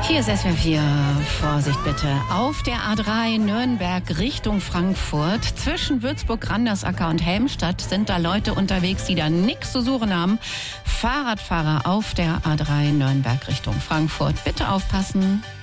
Hier ist SWR4. Vorsicht bitte. Auf der A3 Nürnberg Richtung Frankfurt. Zwischen Würzburg, Randersacker und Helmstadt sind da Leute unterwegs, die da nichts zu suchen haben. Fahrradfahrer auf der A3 Nürnberg Richtung Frankfurt. Bitte aufpassen.